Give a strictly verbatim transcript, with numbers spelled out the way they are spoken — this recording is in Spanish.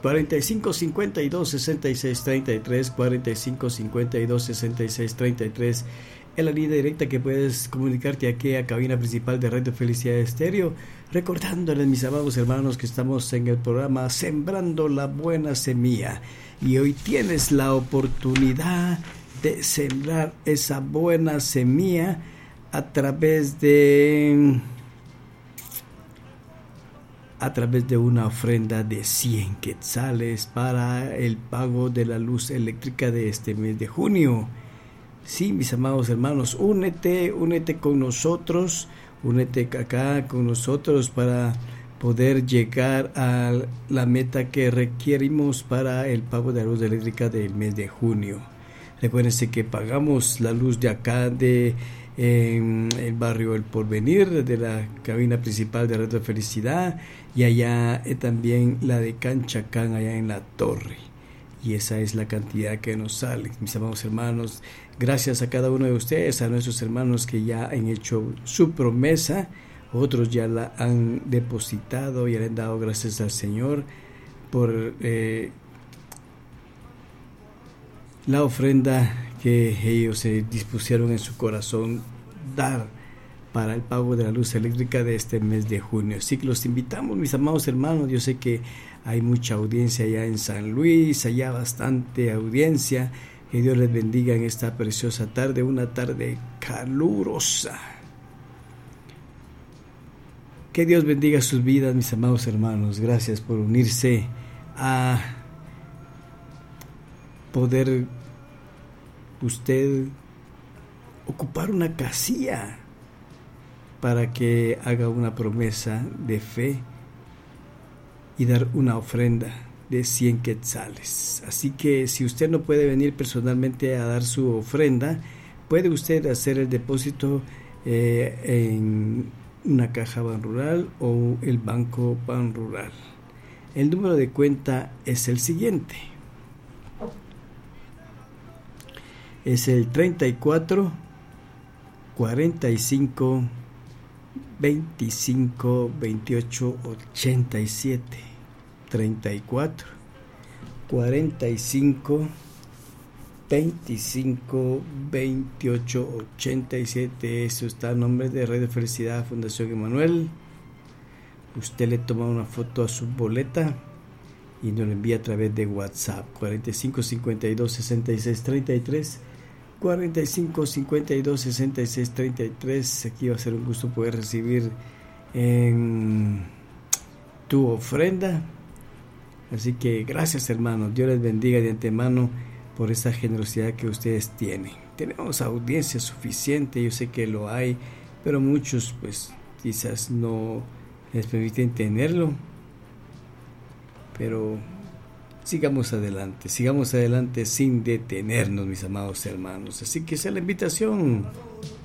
cuarenta y cinco cincuenta y dos sesenta y seis treinta y tres, cuarenta y cinco cincuenta y dos sesenta y seis treinta y tres, en la línea directa que puedes comunicarte aquí a cabina principal de Radio Felicidad Estéreo, recordándoles, mis amados hermanos, que estamos en el programa Sembrando la Buena Semilla, y hoy tienes la oportunidad de sembrar esa buena semilla a través de a través de una ofrenda de cien quetzales para el pago de la luz eléctrica de este mes de junio. Sí, mis amados hermanos, únete, únete con nosotros, únete acá con nosotros para poder llegar a la meta que requerimos para el pago de la luz eléctrica del mes de junio. Recuérdense que pagamos la luz de acá de en el barrio El Porvenir, de la cabina principal de Radio Felicidad, y allá eh, también la de Canchacán, allá en la torre, y esa es la cantidad que nos sale, mis amados hermanos. Gracias a cada uno de ustedes, a nuestros hermanos que ya han hecho su promesa, otros ya la han depositado y le han dado gracias al Señor por eh, la ofrenda que ellos se eh, dispusieron en su corazón dar para el pago de la luz eléctrica de este mes de junio. Así que los invitamos, mis amados hermanos. Yo sé que hay mucha audiencia allá en San Luis, allá bastante audiencia. Que Dios les bendiga en esta preciosa tarde, una tarde calurosa. Que Dios bendiga sus vidas, mis amados hermanos. Gracias por unirse a poder usted ocupar una casilla para que haga una promesa de fe y dar una ofrenda de cien quetzales. Así que si usted no puede venir personalmente a dar su ofrenda, puede usted hacer el depósito eh, en una caja Ban Rural o el Banco Ban Rural. El número de cuenta es el siguiente. Es el treinta y cuatro, cuarenta y cinco, veinticinco, veintiocho, ochenta y siete. treinta y cuatro, cuarenta y cinco, veinticinco, veintiocho, ochenta y siete. Eso está a nombre de Radio Felicidad Fundación Emanuel. Usted le toma una foto a su boleta y nos lo envía a través de WhatsApp. cuarenta y cinco cincuenta y dos sesenta y seis treinta y tres, cuarenta y cinco cincuenta y dos sesenta y seis treinta y tres. Aquí va a ser un gusto poder recibir en tu ofrenda. Así que gracias, hermanos. Dios les bendiga de antemano por esa generosidad que ustedes tienen. Tenemos audiencia suficiente, yo sé que lo hay, pero muchos pues quizás no les permiten tenerlo. Pero sigamos adelante, sigamos adelante sin detenernos, mis amados hermanos. Así que esa es la invitación.